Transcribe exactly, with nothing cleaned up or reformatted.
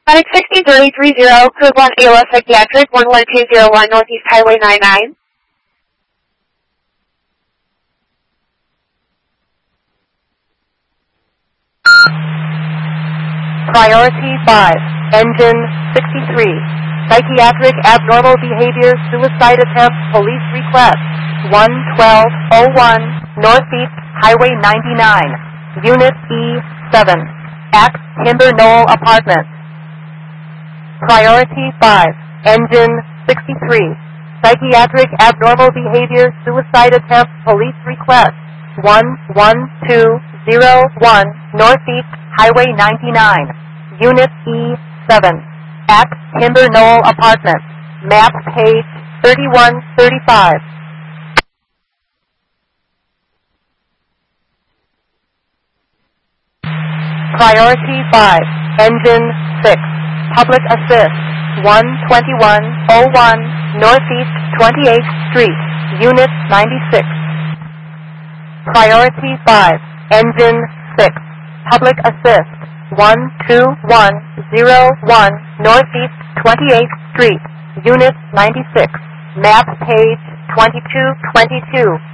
Medic sixty-three thirty, Code one A L S Psychiatric, one one two zero one Northeast Highway ninety-nine. Priority five, Engine sixty-three. Psychiatric abnormal behavior, suicide attempt, police request, one twelve oh one Northeast Highway ninety-nine, Unit E seven, at Timber Knoll Apartments. Priority five, Engine sixty-three. Psychiatric abnormal behavior, suicide attempt, police request, one one two zero one Northeast Highway ninety-nine, Unit E seven, at Timber Knoll Apartments. Map page thirty-one thirty-five. Priority five, Engine six. Public Assist, one twenty-one oh one Northeast twenty-eighth Street, Unit ninety-six. Priority five, Engine six. Public Assist, one two one zero one Northeast twenty-eighth Street, Unit ninety-six. Map page twenty-two twenty-two.